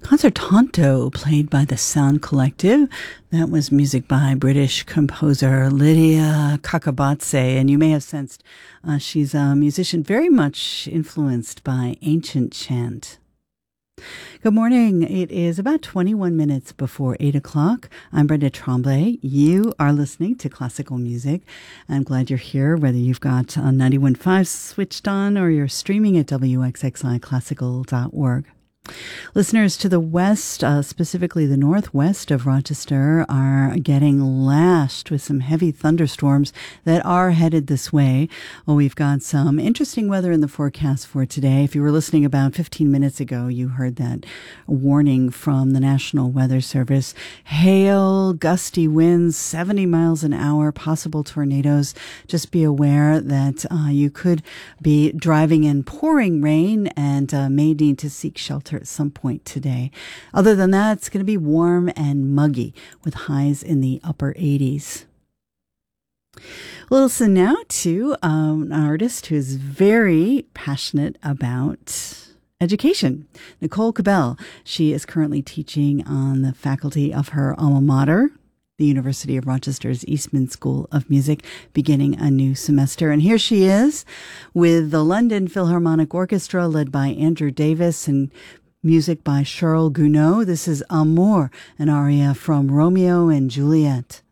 Concertanto, played by the Sound Collective. That was music by British composer Lydia Kakabadze, and you may have sensed she's a musician very much influenced by ancient chant. Good morning. It is about 21 minutes before 8 o'clock. I'm Brenda Tremblay. You are listening to classical music. I'm glad you're here, whether you've got 91.5 switched on or you're streaming at wxxiclassical.org. Listeners to the west, specifically the northwest of Rochester, are getting lashed with some heavy thunderstorms that are headed this way. Well, we've got some interesting weather in the forecast for today. If you were listening about 15 minutes ago, you heard that warning from the National Weather Service. Hail, gusty winds, 70 miles an hour, possible tornadoes. Just be aware that you could be driving in pouring rain and may need to seek shelter at some point today. Other than that, it's going to be warm and muggy with highs in the upper 80s. We'll listen now to an artist who is very passionate about education. Nicole Cabell. She is currently teaching on the faculty of her alma mater, the University of Rochester's Eastman School of Music, beginning a new semester. And here she is with the London Philharmonic Orchestra led by Andrew Davis and music by Charles Gounod. This is Amour, an aria from Romeo and Juliet.